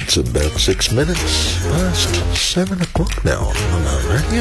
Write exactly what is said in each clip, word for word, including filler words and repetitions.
It's about six minutes past seven o'clock now on our radio.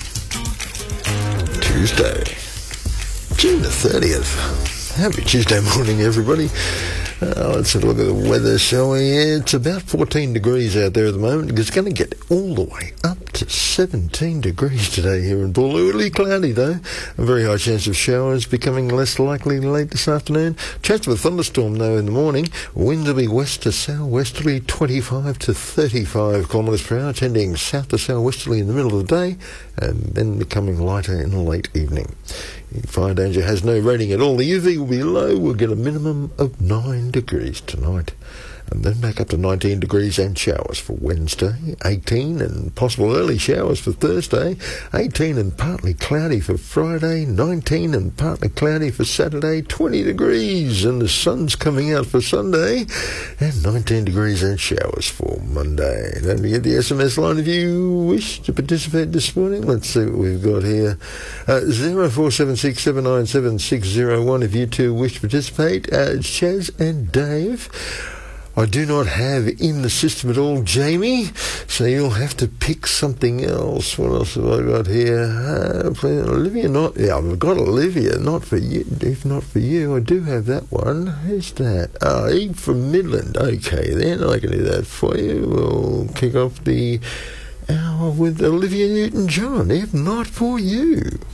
Tuesday, June the thirtieth. Happy Tuesday morning, everybody. Uh, let's have a look at the weather, shall we? It's about fourteen degrees out there at the moment. It's going to get all the way up to seventeen degrees today here in Bull. Early cloudy, though. A very high chance of showers becoming less likely late this afternoon. Chance of a thunderstorm, though, in the morning. Winds will be west to southwesterly, twenty-five to thirty-five kilometres per hour, tending south to southwesterly in the middle of the day, and then becoming lighter in the late evening. Fire danger has no rating at all. The U V will be low. We'll get a minimum of nine degrees tonight. And then back up to nineteen degrees and showers for Wednesday, eighteen and possible early showers for Thursday, eighteen and partly cloudy for Friday, nineteen and partly cloudy for Saturday, twenty degrees and the sun's coming out for Sunday, and nineteen degrees and showers for Monday. Don't forget the S M S line if you wish to participate this morning. Let's see what we've got here. Uh, zero four seven six seven nine seven six zero one if you two wish to participate. Uh, Chaz and Dave, I do not have in the system at all, Jamie, so you'll have to pick something else. What else have I got here? Uh, Olivia, not... Yeah, I've got Olivia, not for you. If not for you, I do have that one. Who's that? Oh, Eve from Midland. Okay, then I can do that for you. We'll kick off the hour with Olivia Newton-John. If not for you.